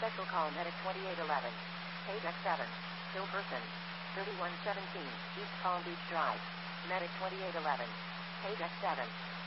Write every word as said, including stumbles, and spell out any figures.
Special call Medic twenty-eight eleven. Page X seven. Still person. thirty-one seventeen. East Palm Beach Drive. Medic twenty-eight eleven. Page X seven.